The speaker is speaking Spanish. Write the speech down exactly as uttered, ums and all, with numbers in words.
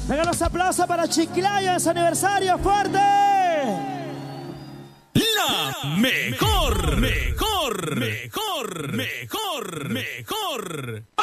Venga los aplausos para Chiclayo en su aniversario, fuerte. La mejor, mejor, mejor, mejor, mejor.